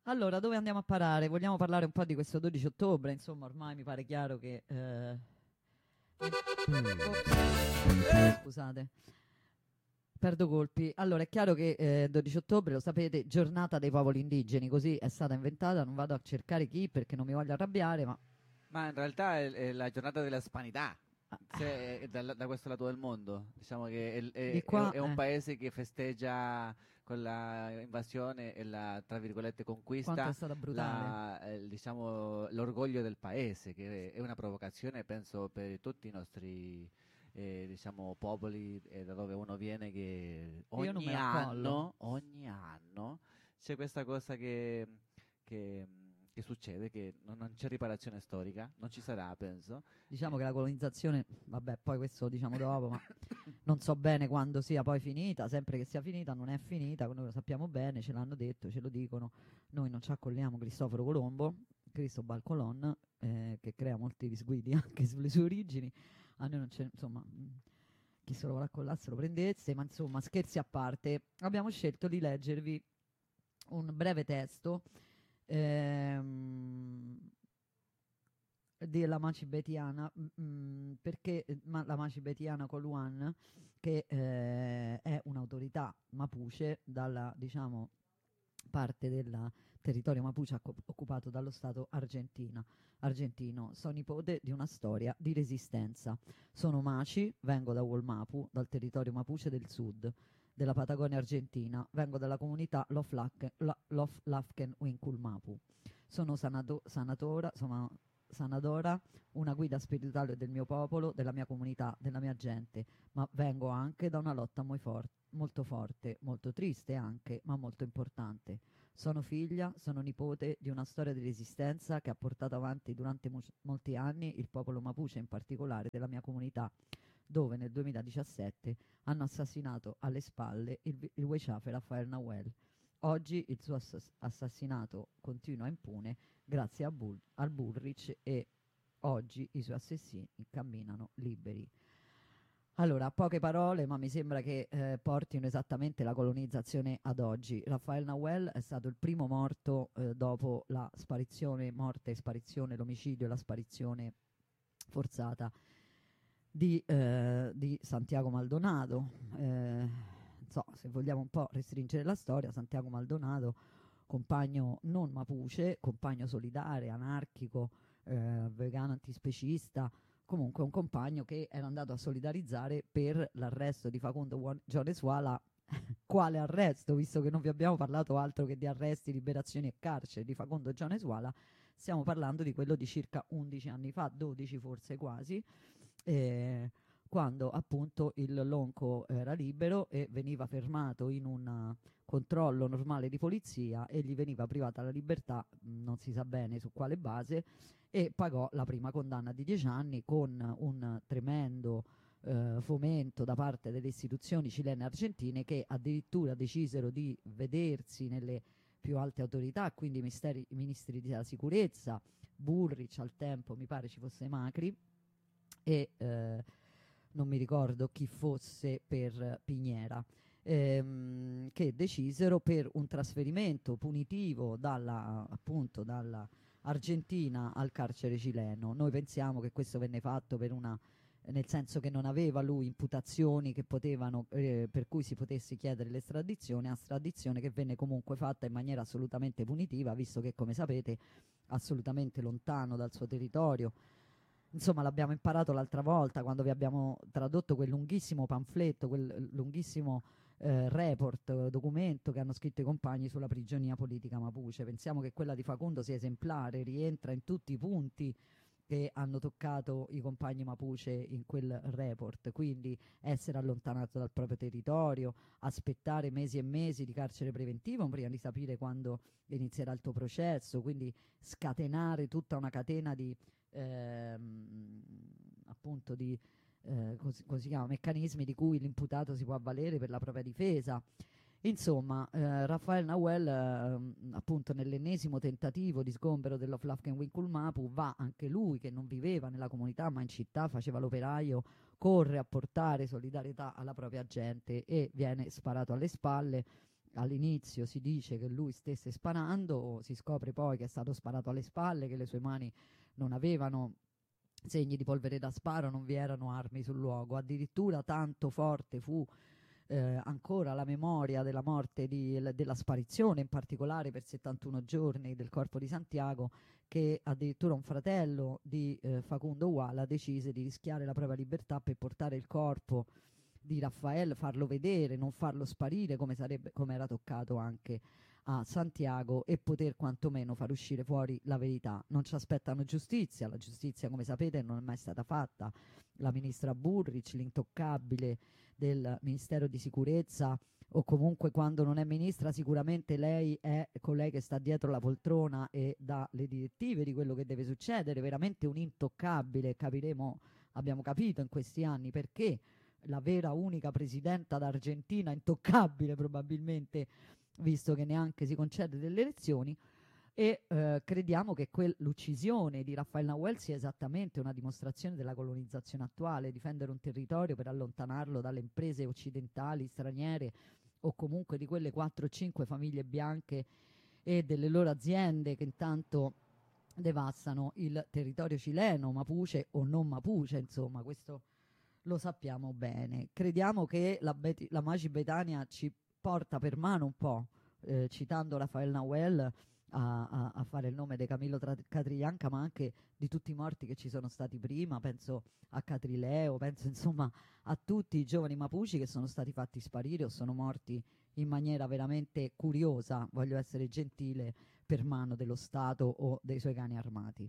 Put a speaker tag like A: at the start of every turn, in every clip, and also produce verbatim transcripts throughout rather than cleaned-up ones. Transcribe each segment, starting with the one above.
A: Allora, dove andiamo a parare? Vogliamo parlare un po' di questo dodici ottobre? Insomma, ormai mi pare chiaro che... eh, Ops, scusate, perdo colpi. Allora, è chiaro che eh, dodici ottobre, lo sapete, giornata dei popoli indigeni, così è stata inventata. Non vado a cercare chi perché non mi voglio arrabbiare, ma
B: Ma in realtà è, è la giornata della hispanità,
A: ah,
B: se è da, da questo lato del mondo. Diciamo che è,
A: di
B: è- è-
A: qua...
B: è un
A: Eh,
B: paese che festeggia con la invasione e la, tra virgolette,
A: quanto è
B: conquista,
A: stata brutale.
B: la, eh, diciamo, l'orgoglio del paese, che è una provocazione, penso, per tutti i nostri, eh, diciamo, popoli e da dove uno viene, che
A: Io non me
B: ogni
A: la collo.
B: anno, ogni anno c'è questa cosa che che, che succede, che non, non c'è riparazione storica, non ci sarà, penso.
A: Diciamo
B: Eh,
A: che la colonizzazione, vabbè, poi questo lo diciamo dopo, ma non so bene quando sia poi finita, sempre che sia finita, non è finita, noi lo sappiamo bene, ce l'hanno detto, ce lo dicono, noi non ci accolliamo Cristoforo Colombo, Cristobal Colon, eh, che crea molti disguidi anche sulle sue origini, a noi non c'è, insomma, mh, chi se lo vuole accollare se lo prendesse, ma insomma, scherzi a parte, abbiamo scelto di leggervi un breve testo ehm, della Macibetiana, mm, mm, perché eh, ma- la Macibetiana Coluan, che eh, è un'autorità mapuche dalla, diciamo, parte del territorio mapuche acco- occupato dallo Stato argentina, argentino. Sono nipote di una storia di resistenza. Sono Maci, vengo da Wolmapu, dal territorio mapuche del sud della Patagonia argentina. Vengo dalla comunità Loflake- La- Loflafken Winkulmapu. Sono sanato- sanatora, insomma, sanadora, una guida spirituale del mio popolo, della mia comunità, della mia gente, ma vengo anche da una lotta muy for- molto forte, molto triste anche, ma molto importante. Sono figlia, sono nipote di una storia di resistenza che ha portato avanti durante mu- molti anni il popolo Mapuche, in particolare della mia comunità, dove nel duemiladiciassette hanno assassinato alle spalle il, il Huichafe Rafael Nahuel. Oggi il suo ass- assassinato continua impune grazie a Bull- al Bullrich e oggi i suoi assassini camminano liberi. Allora, poche parole, ma mi sembra che eh, portino esattamente la colonizzazione ad oggi. Rafael Nahuel è stato il primo morto eh, dopo la sparizione, morte, sparizione, l'omicidio e la sparizione forzata di, eh, di Santiago Maldonado. Eh, non so, se vogliamo un po' restringere la storia, Santiago Maldonado, compagno non mapuche, compagno solidale, anarchico, eh, vegano antispecista, comunque un compagno che era andato a solidarizzare per l'arresto di Facundo Gionesuala. Quale arresto, visto che non vi abbiamo parlato altro che di arresti, liberazioni e carceri di Facundo Gionesuala, stiamo parlando di quello di circa undici anni fa, dodici forse quasi, eh, quando appunto il Lonco era libero e veniva fermato in un controllo normale di polizia e gli veniva privata la libertà, mh, non si sa bene su quale base, e pagò la prima condanna di dieci anni con un tremendo eh, fomento da parte delle istituzioni cilene e argentine, che addirittura decisero di vedersi nelle più alte autorità, quindi i misteri- i ministri della sicurezza, Bullrich al tempo mi pare ci fosse Macri, e eh, non mi ricordo chi fosse per Piñera, ehm, che decisero per un trasferimento punitivo dalla, appunto, dalla Argentina al carcere cileno. Noi pensiamo che questo venne fatto per una nel senso che non aveva lui imputazioni che potevano, eh, per cui si potesse chiedere l'estradizione, estradizione che venne comunque fatta in maniera assolutamente punitiva, visto che, come sapete, assolutamente lontano dal suo territorio. Insomma, l'abbiamo imparato l'altra volta quando vi abbiamo tradotto quel lunghissimo pamfletto, quel lunghissimo eh, report, eh, documento che hanno scritto i compagni sulla prigionia politica mapuche. Pensiamo che quella di Facundo sia esemplare, rientra in tutti i punti che hanno toccato i compagni mapuche in quel report, quindi essere allontanato dal proprio territorio, aspettare mesi e mesi di carcere preventivo prima di sapere quando inizierà il tuo processo, quindi scatenare tutta una catena di ehm, appunto di eh, così, così si chiama, meccanismi di cui l'imputato si può avvalere per la propria difesa. Insomma, eh, Rafael Nahuel, eh, appunto, nell'ennesimo tentativo di sgombero dell'Oflafken Winkulmapu, va anche lui, che non viveva nella comunità ma in città, faceva l'operaio, corre a portare solidarietà alla propria gente e viene sparato alle spalle all'inizio si dice che lui stesse sparando, si scopre poi che è stato sparato alle spalle, che le sue mani non avevano segni di polvere da sparo, non vi erano armi sul luogo. Addirittura tanto forte fu eh, ancora la memoria della morte di, l- della sparizione, in particolare per settantuno giorni, del corpo di Santiago, che addirittura un fratello di eh, Facundo Uala decise di rischiare la propria libertà per portare il corpo di Raffaele, farlo vedere, non farlo sparire come sarebbe, come era toccato anche a Santiago, e poter quantomeno far uscire fuori la verità. Non ci aspettano giustizia, la giustizia, come sapete, non è mai stata fatta. La ministra Burric, l'intoccabile del Ministero di Sicurezza, o comunque quando non è ministra sicuramente lei è colei che sta dietro la poltrona e dà le direttive di quello che deve succedere, veramente un intoccabile. Capiremo, abbiamo capito in questi anni perché la vera unica presidenta d'Argentina intoccabile probabilmente, visto che neanche si concede delle elezioni. E eh, crediamo che quel- l'uccisione di Rafael Nahuel sia esattamente una dimostrazione della colonizzazione attuale, difendere un territorio per allontanarlo dalle imprese occidentali, straniere, o comunque di quelle quattro o cinque famiglie bianche e delle loro aziende che intanto devastano il territorio cileno, mapuche o non mapuche, insomma, questo lo sappiamo bene. Crediamo che la, Beti- la Magi Betania ci porta per mano un po', eh, citando Rafael Nahuel, a, a- a fare il nome di Camillo Tra- Catrillanca, ma anche di tutti i morti che ci sono stati prima. Penso a Catrileo, penso insomma a tutti i giovani mapuci che sono stati fatti sparire o sono morti in maniera veramente curiosa, voglio essere gentile, per mano dello Stato o dei suoi cani armati.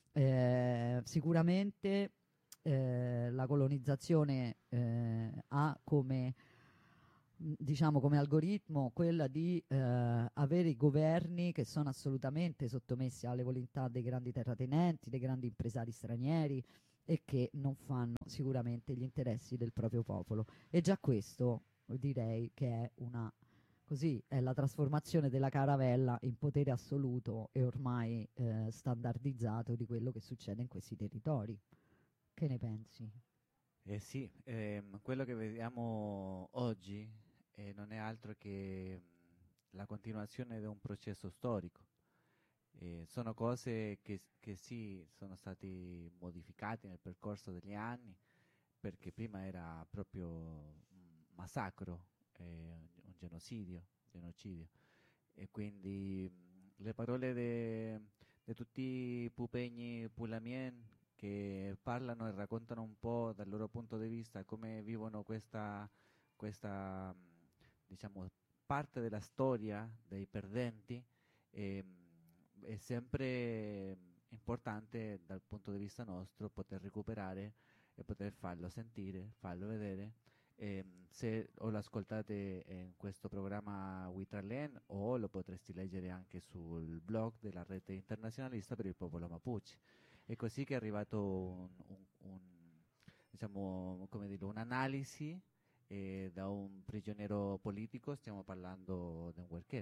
A: Eh, sicuramente eh, la colonizzazione eh, ha come, mh, diciamo, come algoritmo quella di eh, avere i governi che sono assolutamente sottomessi alle volontà dei grandi terratenenti, dei grandi impresari stranieri, e che non fanno sicuramente gli interessi del proprio popolo. E già questo direi che è una, così, è la trasformazione della caravella in potere assoluto e ormai eh, standardizzato di quello che succede in questi territori. Che ne pensi?
B: Eh sì, ehm, quello che vediamo oggi eh, non è altro che mm, la continuazione di un processo storico. Eh, sono cose che, s- che sì, sono stati modificati nel percorso degli anni, perché prima era proprio un massacro, eh, un genocidio, genocidio. E quindi mh, le parole di tutti i pupegni Pulamien che parlano e raccontano un po' dal loro punto di vista come vivono questa, questa mh, diciamo, parte della storia dei perdenti, e, mh, è sempre mh, importante dal punto di vista nostro poter recuperare e poter farlo sentire, farlo vedere. Ehm, se o lo ascoltate in questo programma Witralen o lo potresti leggere anche sul blog della rete internazionalista per il popolo Mapuche. È così che è arrivato un, un- un, diciamo, come dire, un'analisi eh, da un prigioniero politico, stiamo parlando di un Huerquén.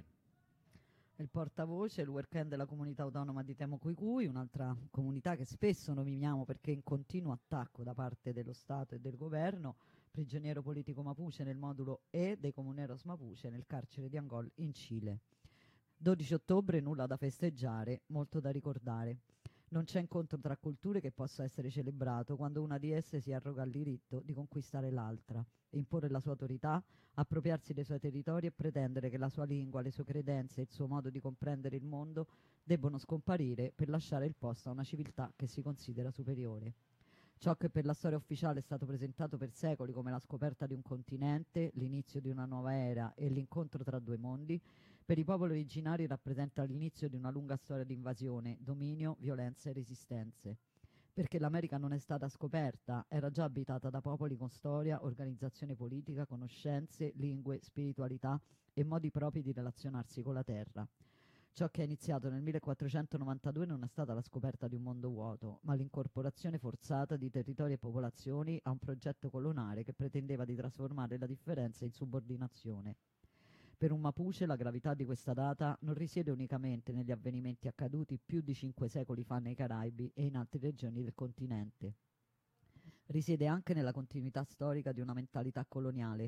A: Il portavoce, il weekend della comunità autonoma di Temo Cuicui, un'altra comunità che spesso nominiamo perché è in continuo attacco da parte dello Stato e del governo, prigioniero politico Mapuche nel modulo E dei Comuneros Mapuche nel carcere di Angol in Cile. dodici ottobre, nulla da festeggiare, molto da ricordare. Non c'è incontro tra culture che possa essere celebrato quando una di esse si arroga il diritto di conquistare l'altra, imporre la sua autorità, appropriarsi dei suoi territori e pretendere che la sua lingua, le sue credenze e il suo modo di comprendere il mondo debbono scomparire per lasciare il posto a una civiltà che si considera superiore. Ciò che per la storia ufficiale è stato presentato per secoli come la scoperta di un continente, l'inizio di una nuova era e l'incontro tra due mondi, per i popoli originari rappresenta l'inizio di una lunga storia di invasione, dominio, violenza e resistenze. Perché l'America non è stata scoperta, era già abitata da popoli con storia, organizzazione politica, conoscenze, lingue, spiritualità e modi propri di relazionarsi con la terra. Ciò che è iniziato nel millequattrocentonovantadue non è stata la scoperta di un mondo vuoto, ma l'incorporazione forzata di territori e popolazioni a un progetto colonare che pretendeva di trasformare la differenza in subordinazione. Per un Mapuche la gravità di questa data non risiede unicamente negli avvenimenti accaduti più di cinque secoli fa nei Caraibi e in altre regioni del continente. Risiede anche nella continuità storica di una mentalità coloniale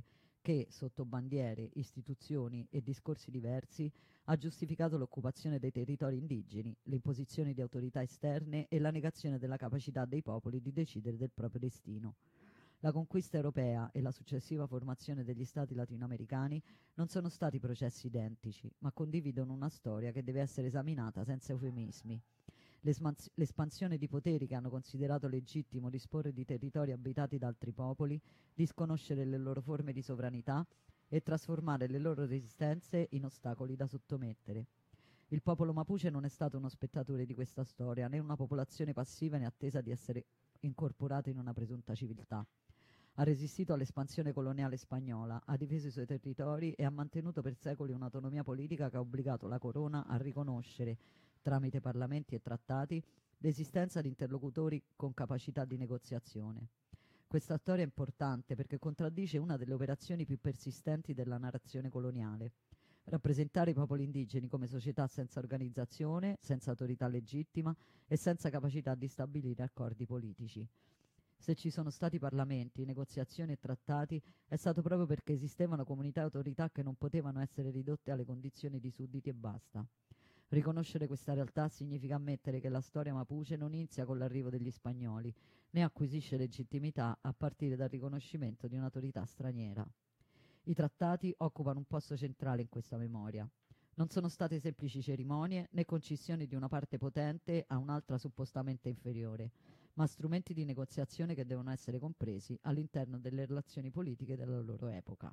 A: che, sotto bandiere, istituzioni e discorsi diversi, ha giustificato l'occupazione dei territori indigeni, l'imposizione di autorità esterne e la negazione della capacità dei popoli di decidere del proprio destino. La conquista europea e la successiva formazione degli stati latinoamericani non sono stati processi identici, ma condividono una storia che deve essere esaminata senza eufemismi. L'espanz- l'espansione di poteri che hanno considerato legittimo disporre di territori abitati da altri popoli, disconoscere le loro forme di sovranità e trasformare le loro resistenze in ostacoli da sottomettere. Il popolo Mapuche non è stato uno spettatore di questa storia, né una popolazione passiva in attesa di essere incorporata in una presunta civiltà. Ha resistito all'espansione coloniale spagnola, ha difeso i suoi territori e ha mantenuto per secoli un'autonomia politica che ha obbligato la corona a riconoscere, tramite parlamenti e trattati, l'esistenza di interlocutori con capacità di negoziazione. Questa storia è importante perché contraddice una delle operazioni più persistenti della narrazione coloniale: rappresentare i popoli indigeni come società senza organizzazione, senza autorità legittima e senza capacità di stabilire accordi politici. Se ci sono stati parlamenti, negoziazioni e trattati, è stato proprio perché esistevano comunità e autorità che non potevano essere ridotte alle condizioni di sudditi e basta. Riconoscere questa realtà significa ammettere che la storia Mapuche non inizia con l'arrivo degli spagnoli, né acquisisce legittimità a partire dal riconoscimento di un'autorità straniera. I trattati occupano un posto centrale in questa memoria. Non sono state semplici cerimonie né concessioni di una parte potente a un'altra suppostamente inferiore, ma strumenti di negoziazione che devono essere compresi all'interno delle relazioni politiche della loro epoca.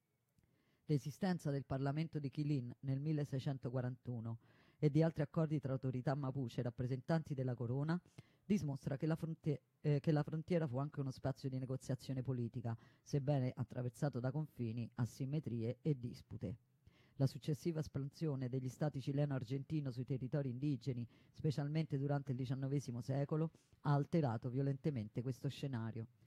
A: L'esistenza del Parlamento di Quilín nel milleseicentoquarantuno e di altri accordi tra autorità Mapuche e rappresentanti della corona dimostra che la, fronte- eh, che la frontiera fu anche uno spazio di negoziazione politica, sebbene attraversato da confini, asimmetrie e dispute. La successiva espansione degli stati cileno-argentino sui territori indigeni, specialmente durante il diciannovesimo secolo, ha alterato violentemente questo scenario.